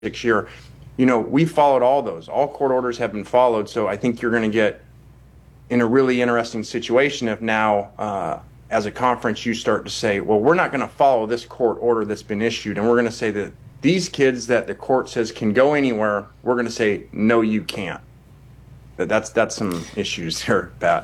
year. We followed all those. All court orders have been followed. So I think you're going to get in a really interesting situation if now, as a conference, you start to say, well, we're not going to follow this court order that's been issued. And we're going to say that these kids that the court says can go anywhere, we're going to say, no, you can't. That's some issues there, Pat.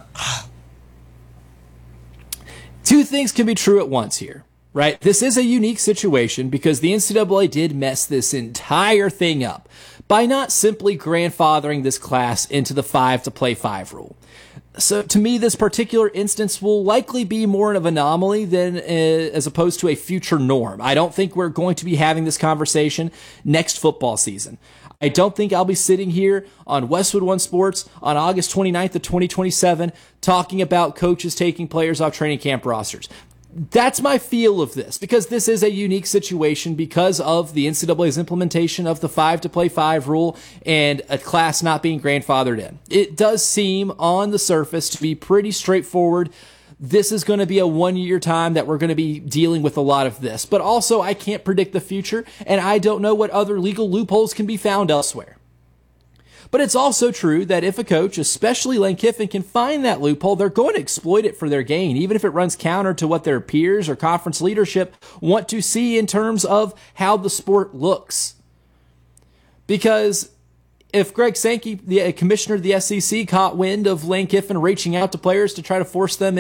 Two things can be true at once here, right? This is a unique situation because the NCAA did mess this entire thing up by not simply grandfathering this class into the 5-to-play-5 rule. So to me, this particular instance will likely be more of an anomaly than as opposed to a future norm. I don't think we're going to be having this conversation next football season. I don't think I'll be sitting here on Westwood One Sports on August 29th of 2027 talking about coaches taking players off training camp rosters. That's my feel of this, because this is a unique situation because of the NCAA's implementation of the 5-to-play-5 rule and a class not being grandfathered in. It does seem on the surface to be pretty straightforward. This is going to be a one-year time that we're going to be dealing with a lot of this. But also, I can't predict the future, and I don't know what other legal loopholes can be found elsewhere. But it's also true that if a coach, especially Lane Kiffin, can find that loophole, they're going to exploit it for their gain, even if it runs counter to what their peers or conference leadership want to see in terms of how the sport looks. Because if Greg Sankey, the commissioner of the SEC, caught wind of Lane Kiffin reaching out to players to try to coerce them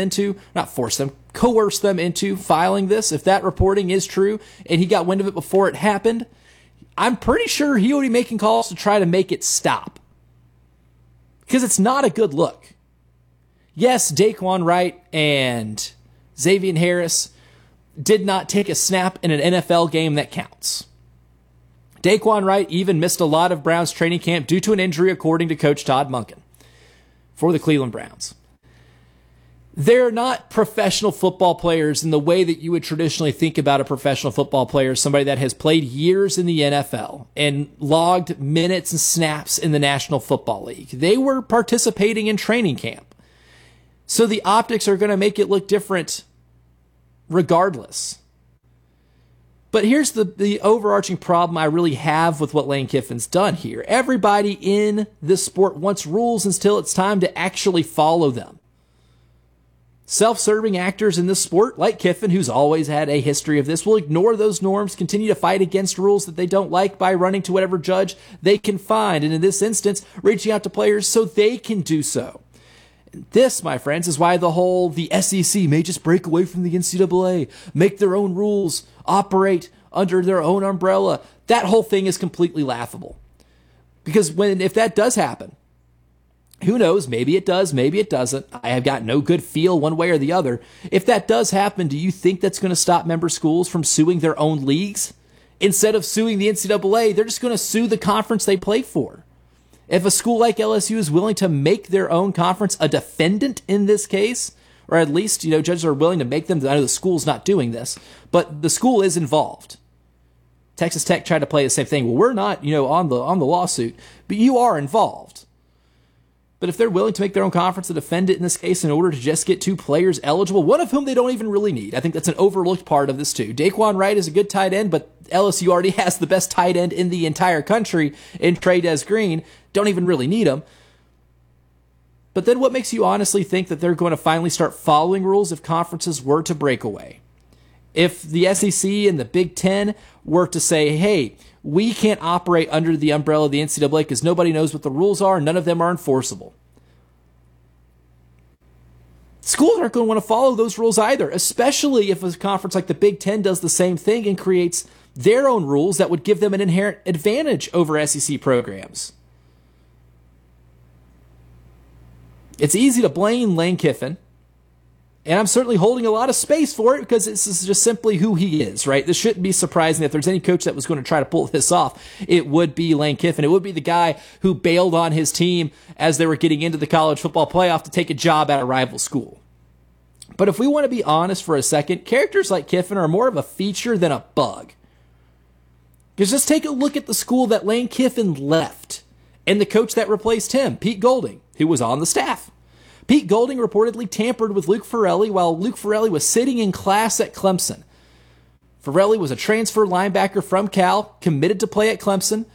into filing this, if that reporting is true and he got wind of it before it happened, I'm pretty sure he would be making calls to try to make it stop. Because it's not a good look. Yes, Daquan Wright and Xavier Harris did not take a snap in an NFL game that counts. Daquan Wright even missed a lot of Browns training camp due to an injury, according to Coach Todd Monken for the Cleveland Browns. They're not professional football players in the way that you would traditionally think about a professional football player, somebody that has played years in the NFL and logged minutes and snaps in the National Football League. They were participating in training camp. So the optics are going to make it look different regardless. But here's the overarching problem I really have with what Lane Kiffin's done here. Everybody in this sport wants rules until it's time to actually follow them. Self-serving actors in this sport, like Kiffin, who's always had a history of this, will ignore those norms, continue to fight against rules that they don't like by running to whatever judge they can find, and in this instance, reaching out to players so they can do so. This, my friends, is why the SEC may just break away from the NCAA, make their own rules, operate under their own umbrella. That whole thing is completely laughable. Because if that does happen, who knows, maybe it does, maybe it doesn't. I have got no good feel one way or the other. If that does happen, do you think that's going to stop member schools from suing their own leagues? Instead of suing the NCAA, they're just going to sue the conference they play for. If a school like LSU is willing to make their own conference a defendant in this case, or at least, judges are willing to make them, I know the school's not doing this, but the school is involved. Texas Tech tried to play the same thing. Well, we're not, on the lawsuit, but you are involved. But if they're willing to make their own conference a defendant in this case in order to just get two players eligible, one of whom they don't even really need, I think that's an overlooked part of this too. Daquan Wright is a good tight end, but LSU already has the best tight end in the entire country in Trey Green. Don't even really need him. But then what makes you honestly think that they're going to finally start following rules if conferences were to break away? If the SEC and the Big Ten were to say, hey, we can't operate under the umbrella of the NCAA because nobody knows what the rules are and none of them are enforceable. Schools aren't going to want to follow those rules either, especially if a conference like the Big Ten does the same thing and creates their own rules that would give them an inherent advantage over SEC programs. It's easy to blame Lane Kiffin, and I'm certainly holding a lot of space for it because this is just simply who he is, right? This shouldn't be surprising. If there's any coach that was going to try to pull this off, it would be Lane Kiffin. It would be the guy who bailed on his team as they were getting into the college football playoff to take a job at a rival school. But if we want to be honest for a second, characters like Kiffin are more of a feature than a bug. Because just take a look at the school that Lane Kiffin left and the coach that replaced him, Pete Golding, who was on the staff. Pete Golding reportedly tampered with Luke Ferrelli while Luke Ferrelli was sitting in class at Clemson. Farrelly was a transfer linebacker from Cal, committed to play at Clemson.